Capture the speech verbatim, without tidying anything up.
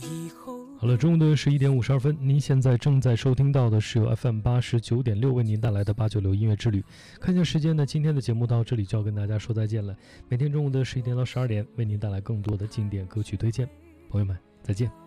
好了，中午的十一点五十二分，您现在正在收听到的是由 F M 八十九点六为您带来的八九六音乐之旅。看一下时间呢，今天的节目到这里就要跟大家说再见了。每天中午的十一点到十二点，为您带来更多的经典歌曲推荐。朋友们，再见。